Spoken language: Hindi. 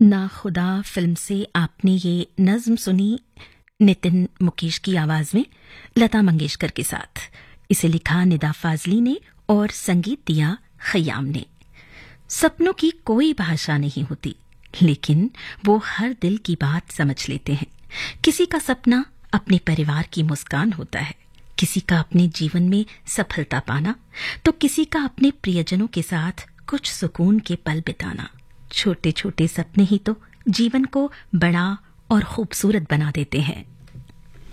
ना खुदा फिल्म से आपने ये नज्म सुनी नितिन मुकेश की आवाज में लता मंगेशकर के साथ। इसे लिखा निदा फाजली ने और संगीत दिया खयाम ने। सपनों की कोई भाषा नहीं होती, लेकिन वो हर दिल की बात समझ लेते हैं। किसी का सपना अपने परिवार की मुस्कान होता है, किसी का अपने जीवन में सफलता पाना, तो किसी का अपने प्रियजनों के साथ कुछ सुकून के पल बिताना। छोटे छोटे सपने ही तो जीवन को बड़ा और खूबसूरत बना देते हैं।